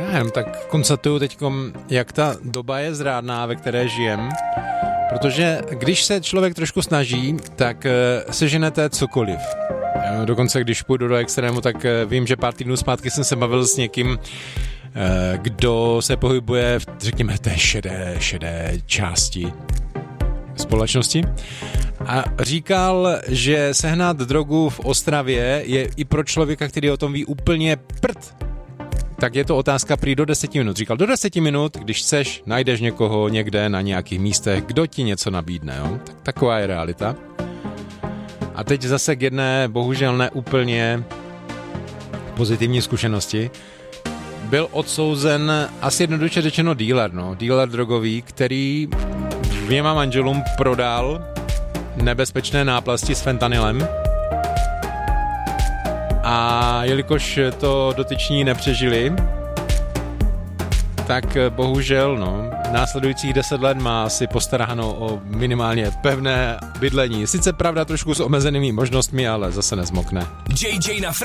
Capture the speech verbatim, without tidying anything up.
Já jenom tak konstatuju teďkom, jak ta doba je zrádná, ve které žijem, protože když se člověk trošku snaží, tak seženete cokoliv. Dokonce když půjdu do extrému, tak vím, že pár týdnů zpátky jsem se bavil s někým, kdo se pohybuje v, řekněme, té šedé, šedé části společnosti a říkal, že sehnat drogu v Ostravě je i pro člověka, který o tom ví úplně prd. Tak je to otázka prý do deseti minut. Říkal, do deseti minut, když chceš, najdeš někoho někde na nějakých místech, kdo ti něco nabídne. Jo? Tak taková je realita. A teď zase k jedné, bohužel ne úplně pozitivní zkušenosti. Byl odsouzen asi jednoduše řečeno dealer, no. Dealer drogový, který dvěma manželům prodal nebezpečné náplasti s fentanylem. A jelikož to dotyční nepřežili, tak bohužel, no, následujících deset let má asi postaráno o minimálně pevné bydlení. Sice pravda trošku s omezenými možnostmi, ale zase nezmokne. J J na